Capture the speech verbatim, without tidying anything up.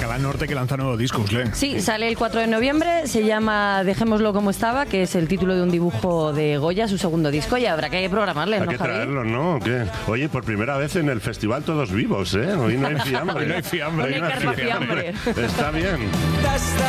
Canal Norte que lanza nuevo disco, Uslen. Sí, sale el cuatro de noviembre, se llama Dejémoslo como estaba, que es el título de un dibujo de Goya, su segundo disco, y habrá que programarle, ¿no, Hay que Javi? traerlos, ¿no? ¿O qué? Oye, por primera vez en el festival todos vivos, ¿eh? Hoy no hay fiambre. Hoy no hay fiambre. Hoy no hay carpa fiambre. Está bien.